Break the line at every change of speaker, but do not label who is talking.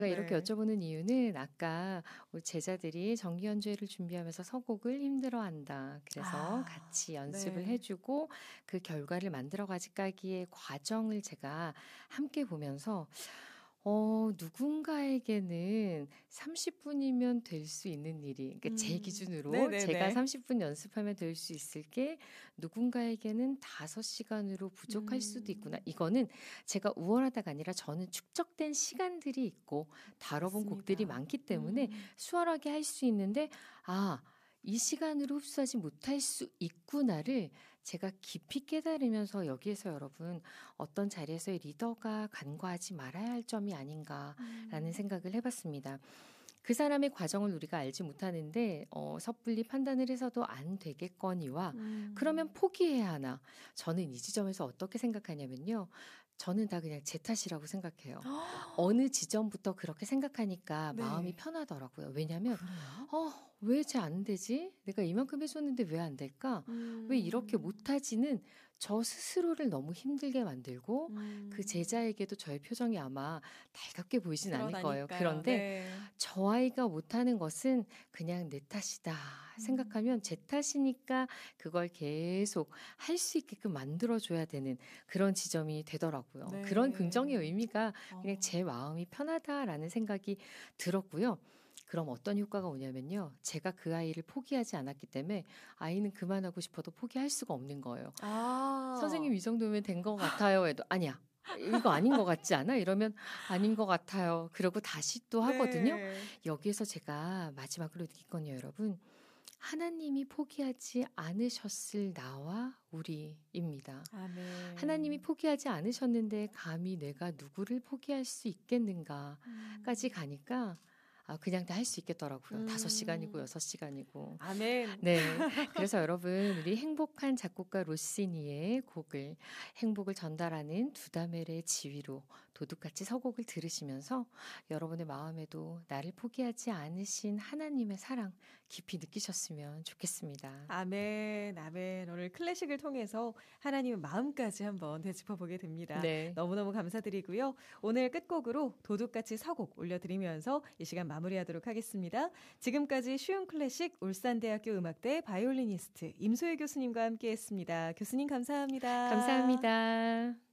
제가 이렇게
네.
여쭤보는 이유는 아까 우리 제자들이 정기 연주회를 준비하면서 서곡을 힘들어한다. 그래서
아.
같이 연습을
네.
해주고 그 결과를 만들어가기까지의 과정을 제가 함께 보면서 누군가에게는 30분이면 될 수 있는 일이, 그러니까 제 기준으로 제가
네네네.
30분 연습하면 될 수 있을 게 누군가에게는 5시간으로 부족할 수도 있구나.
음.
이거는 제가 우월하다가 아니라 저는 축적된 시간들이 있고 다뤄본 곡들이
맞습니다.
많기 때문에 수월하게 할 수 있는데, 아, 이 시간으로 흡수하지 못할 수 있구나를 제가 깊이 깨달으면서 여기에서 여러분 어떤 자리에서의 리더가 간과하지 말아야 할 점이 아닌가라는
음.
생각을 해봤습니다. 그 사람의 과정을 우리가 알지 못하는데 섣불리 판단을 해서도 안 되겠거니와 그러면
음.
포기해야 하나. 저는 이 지점에서 어떻게 생각하냐면요. 저는 다 그냥 제 탓이라고 생각해요. 어느 지점부터 그렇게 생각하니까 마음이
네.
편하더라고요. 왜냐하면
그래요?
왜 쟤 안 되지? 내가 이만큼 해줬는데 왜 안 될까? 왜 이렇게
음.
못하지는 저 스스로를 너무 힘들게 만들고 그
음.
제자에게도 저의 표정이 아마 달갑게 보이진 않을 거예요.
드러나니까요.
그런데
네.
저 아이가 못하는 것은 그냥 내 탓이다 생각하면 제
음.
탓이니까 그걸 계속 할 수 있게끔 만들어줘야 되는 그런 지점이 되더라고요. 그런 긍정의
네.
의미가 그냥
어.
제 마음이 편하다라는 생각이 들었고요. 그럼 어떤 효과가 오냐면요. 제가 그 아이를 포기하지 않았기 때문에 아이는 그만하고 싶어도 포기할 수가 없는 거예요. 선생님
아.
이 정도면 된 것 같아요 해도 아니야. 이거 아닌 것 같지 않아? 이러면 아닌 것 같아요. 그러고 다시 또 하거든요.
네.
여기에서 제가 마지막으로 느낀 건요, 여러분. 하나님이 포기하지 않으셨을 나와 우리입니다. 하나님이
아멘.
포기하지 않으셨는데 감히 내가 누구를 포기할 수 있겠는가까지
음.
가니까 그냥 다 할 수 있겠더라고요. 5시간이고
음.
6시간이고.
아멘.
네. 그래서 여러분, 우리 행복한 작곡가 로시니의 곡을 행복을 전달하는 두다멜의 지휘로 도둑같이 서곡을 들으시면서 여러분의 마음에도 나를 포기하지 않으신 하나님의 사랑 깊이 느끼셨으면 좋겠습니다.
아멘, 아멘. 오늘 클래식을 통해서 하나님의 마음까지 한번 되짚어 보게 됩니다.
네.
너무너무 감사드리고요. 오늘 끝곡으로 도둑같이 서곡 올려드리면서 이 시간 마무리하도록 하겠습니다. 지금까지 쉬운 클래식 울산대학교 음악대 바이올리니스트 임소혜 교수님과 함께했습니다. 교수님 감사합니다.
감사합니다.